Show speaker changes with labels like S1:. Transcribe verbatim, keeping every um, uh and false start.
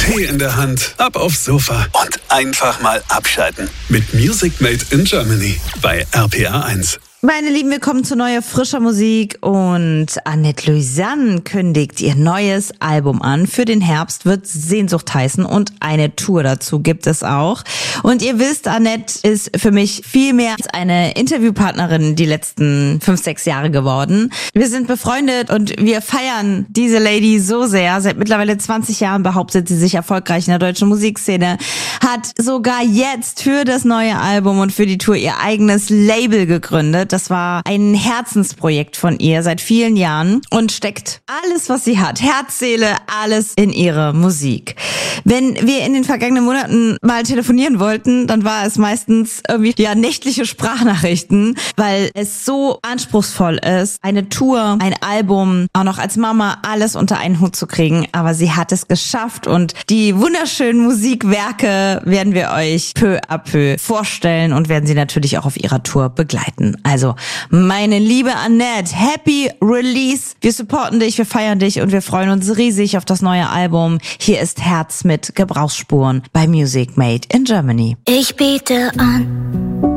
S1: Tee in der Hand, ab aufs Sofa und einfach mal abschalten. Mit Music Made in Germany bei R P R eins.
S2: Meine Lieben, wir kommen zu neuer, frischer Musik und Annette Louisanne kündigt ihr neues Album an. Für den Herbst wird Sehnsucht heißen und eine Tour dazu gibt es auch. Und ihr wisst, Annette ist für mich viel mehr als eine Interviewpartnerin die letzten fünf, sechs Jahre geworden. Wir sind befreundet und wir feiern diese Lady so sehr. Seit mittlerweile zwanzig Jahren behauptet sie sich erfolgreich in der deutschen Musikszene, hat sogar jetzt für das neue Album und für die Tour ihr eigenes Label gegründet. Das war ein Herzensprojekt von ihr seit vielen Jahren und steckt alles, was sie hat, Herz, Seele, alles in ihre Musik. Wenn wir in den vergangenen Monaten mal telefonieren wollten, dann war es meistens irgendwie ja nächtliche Sprachnachrichten, weil es so anspruchsvoll ist, eine Tour, ein Album, auch noch als Mama alles unter einen Hut zu kriegen. Aber sie hat es geschafft und die wunderschönen Musikwerke werden wir euch peu à peu vorstellen und werden sie natürlich auch auf ihrer Tour begleiten. Also, meine liebe Annette, happy Release. Wir supporten dich, wir feiern dich und wir freuen uns riesig auf das neue Album. Hier ist Herz mit Gebrauchsspuren bei Music Made in Germany.
S3: Ich biete an